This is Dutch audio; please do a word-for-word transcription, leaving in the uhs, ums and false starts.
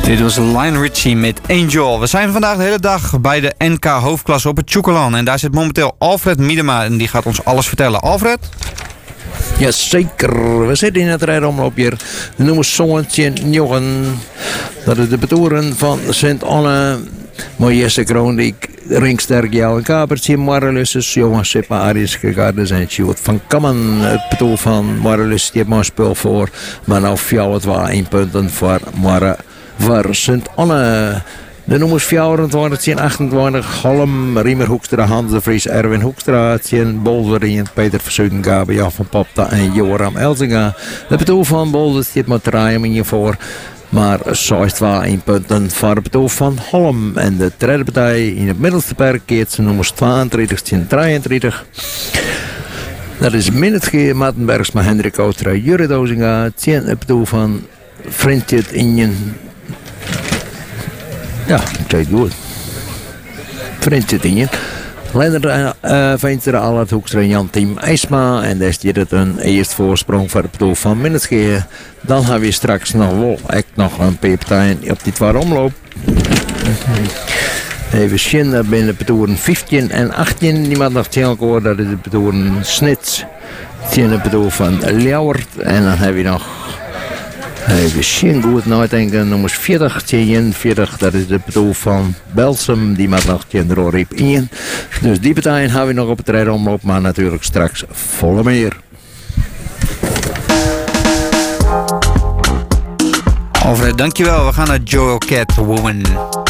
Dit was Lionel Richie met Angel. We zijn vandaag de hele dag bij de N K hoofdklasse op het Tjoekelan. En daar zit momenteel Alfred Miedema en die gaat ons alles vertellen. Alfred? Jazeker, we zitten in het rijdomloop hier. De noemen Zonnetje Njogen. Dat is de betoeren van Sint-Anne. Mooie kroon die ringsterk jou en kapertje. Marrelusses, jongens, Sippa, Ariske Gardes en Sjoerd van Kammen. Het betoel van Marrelus, die heeft maar een spul voor. Maar nou fjouw het wel één punten voor Marre voor Sint-Anne. De nummers vierentwintig, achtentwintig, Holm, Riemer Hoekstra, Hans de Vries, Erwin Hoekstra, Tien Bolderien, Peter Verzuiden, Gabriel van Popta en Joram Elzinga. De betoel van Bolder zit met draaien in je voor. Maar zoist wel één punten voor het betoel van Holm. En de derde partij in het middelste perk keert zijn nummers tweeëntwintig en drieëntwintig. Dat is Minutge, Mattenbergsma, Hendrik Oostra, Jurre Dozinga, Tien het betoel van Frintje Injen. Ja, kijk goed. Vriendje dingen. Leider uh, Veenstra, Allard Hoekstra en Jan Team IJsma. En daar is het een eerste voorsprong voor het bedoel van Minnesgeer. Dan hebben we straks nog wel echt nog een pepertijn op die twee omloop. Even zien, daar binnen de betoeren vijftien en achttien. Niemand nog tien dat is de betoeren Snits. tien de betoer van Ljouwert. En dan hebben we nog... Even zien, goed nadenken, nummers veertig, tweeënveertig, dat is de bedoel van Belsum, die maakt nog tegen Roriep in. Dus die partijen hebben we nog op het rijdomloop, maar natuurlijk straks volle meer. Alfred, dankjewel. We gaan naar Joel Cat Woman.